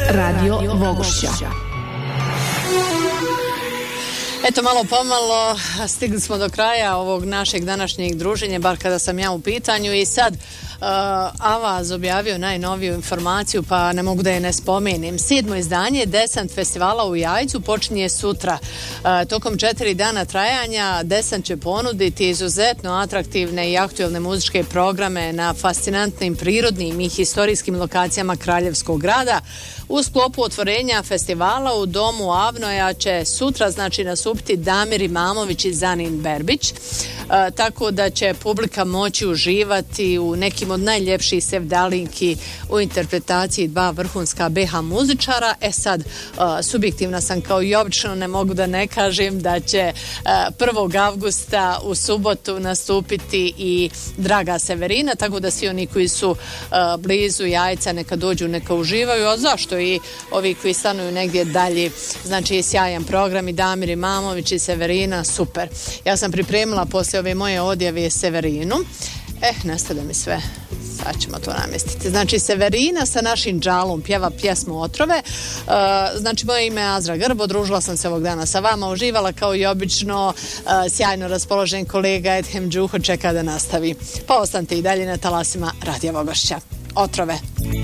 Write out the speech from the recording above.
Radio Vogošća. Eto, malo pomalo stigli smo do kraja ovog našeg današnjeg druženja, bar kada sam ja u pitanju, i sad Avaz objavio najnoviju informaciju, pa ne mogu da je ne spomenem. 7. izdanje Desant festivala u Jajcu počinje sutra. Tokom 4 dana trajanja Desant će ponuditi izuzetno atraktivne i aktuelne muzičke programe na fascinantnim prirodnim i historijskim lokacijama Kraljevskog grada. U sklopu otvorenja festivala u domu Avnoja će sutra nastupiti Damir Imamović i Zanin Berbić, tako da će publika moći uživati u nekim od najljepših sevdalinki u interpretaciji dva vrhunska BH muzičara. Sad, subjektivna sam kao i obično, ne mogu da ne kažem da će 1. avgusta u subotu nastupiti i Draga Severina, tako da svi oni koji su blizu Jajca neka dođu, neka uživaju, a zašto i ovi koji stanuju negdje dalje. Znači, sjajan program i Damir Imamović i Severina, super. Ja sam pripremila poslije ove moje odjave Severinu. Nastade mi sve. Sad ćemo to namjestiti. Znači, Severina sa našim džalom pjeva pjesmu Otrove. Znači, moje ime je Azra Grbo, družila sam se ovog dana sa vama, uživala kao i obično. Sjajno raspoložen kolega Edhem Đuho čeka da nastavi. Pa ostanite i dalje na talasima Radija Vogošća. Otrove.